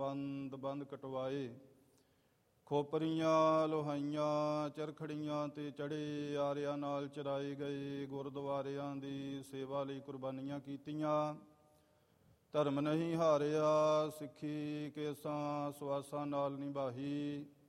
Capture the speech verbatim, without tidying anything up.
ਬੰਦ ਬੰਦ ਕਟਵਾਏ। ਖੋਪਰੀਆਂ ਲੋਹਾਈਆਂ ਚਰਖੜੀਆਂ ਤੇ ਚੜੇ ਆਰਿਆਂ ਨਾਲ ਚਰਾਏ ਗਏ। ਗੁਰਦੁਆਰਿਆਂ ਦੀ ਸੇਵਾ ਲਈ ਕੁਰਬਾਨੀਆਂ ਕੀਤੀਆਂ। ਧਰਮ ਨਹੀਂ ਹਾਰਿਆ, ਸਿੱਖੀ ਕੇਸਾਂ ਸਵਾਸਾਂ ਨਾਲ ਨਿਭਾਹੀ।